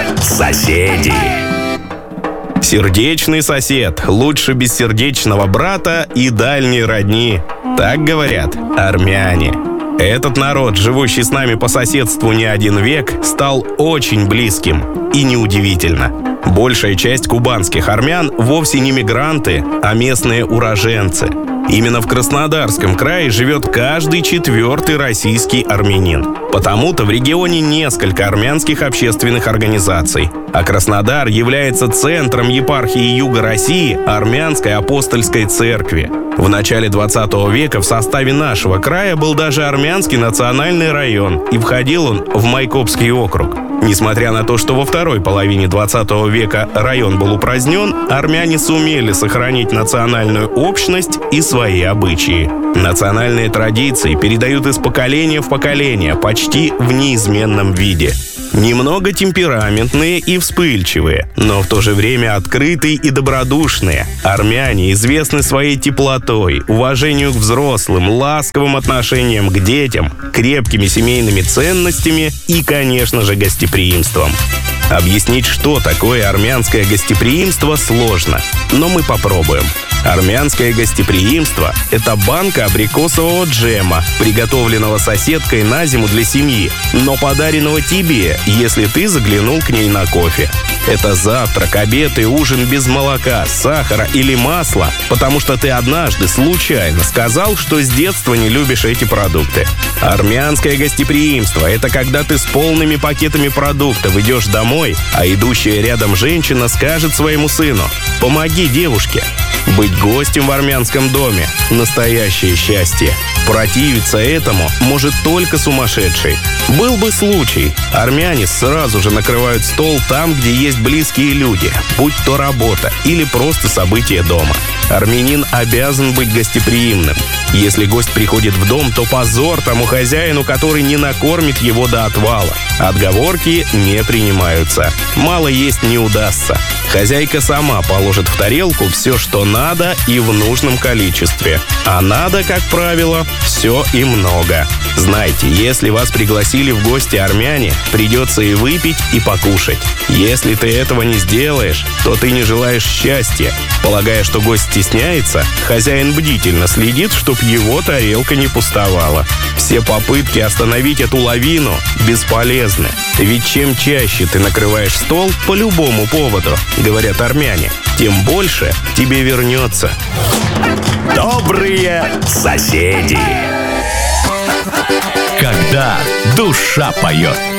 соседи. Сердечный сосед лучше бессердечного брата и дальней родни. Так говорят армяне. Этот народ, живущий с нами по соседству не один век, стал очень близким. И неудивительно. Большая часть кубанских армян вовсе не мигранты, а местные уроженцы. Именно в Краснодарском крае живет каждый четвертый российский армянин. Потому-то в регионе несколько армянских общественных организаций. А Краснодар является центром епархии Юга России Армянской апостольской церкви. В начале 20 века в составе нашего края был даже армянский национальный район, и входил он в Майкопский округ. Несмотря на то, что во второй половине 20 века район был упразднен, армяне сумели сохранить национальную общность и свои обычаи. Национальные традиции передают из поколения в поколение почти в неизменном виде. Немного темпераментные и вспыльчивые, но в то же время открытые и добродушные. Армяне известны своей теплотой, уважением к взрослым, ласковым отношением к детям, крепкими семейными ценностями и, конечно же, гостеприимством. Объяснить, что такое армянское гостеприимство, сложно, но мы попробуем. Армянское гостеприимство – это банка абрикосового джема, приготовленного соседкой на зиму для семьи, но подаренного тебе, если ты заглянул к ней на кофе. Это завтрак, обед и ужин без молока, сахара или масла, потому что ты однажды случайно сказал, что с детства не любишь эти продукты. Армянское гостеприимство – это когда ты с полными пакетами продуктов идешь домой, а идущая рядом женщина скажет своему сыну: «Помоги девушке». Быть гостем в армянском доме – настоящее счастье. Противиться этому может только сумасшедший. Был бы случай, армяне сразу же накрывают стол там, где есть близкие люди, будь то работа или просто событие дома. Армянин обязан быть гостеприимным. Если гость приходит в дом, то позор тому хозяину, который не накормит его до отвала. Отговорки не принимаются. Мало есть не удастся. Хозяйка сама положит в тарелку все, что надо, и в нужном количестве. А надо, как правило, все и много. Знайте, если вас пригласили в гости армяне, придется и выпить, и покушать. Если ты этого не сделаешь, то ты не желаешь счастья. Полагая, что гость стесняется, хозяин бдительно следит, чтоб его тарелка не пустовала. Все попытки остановить эту лавину бесполезны. Ведь чем чаще ты накрываешь стол по любому поводу, говорят армяне, тем больше тебе вернется. Добрые соседи. Когда душа поет.